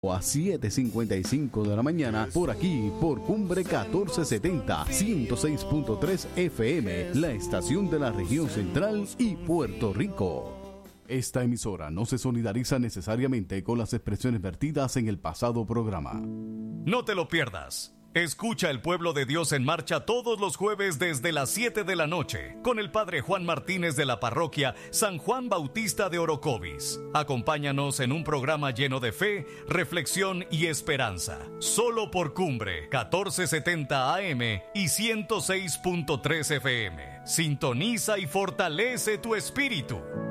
a 7:55 de la mañana por aquí, por Cumbre 1470, 106.3 FM, la estación de la región central y Puerto Rico. Esta emisora no se solidariza necesariamente con las expresiones vertidas en el pasado programa. No te lo pierdas. Escucha El Pueblo de Dios en Marcha todos los jueves desde las 7 de la noche con el Padre Juan Martínez de la parroquia San Juan Bautista de Orocovis. Acompáñanos en un programa lleno de fe, reflexión y esperanza. Solo por Cumbre 1470 AM y 106.3 FM. Sintoniza y fortalece tu espíritu.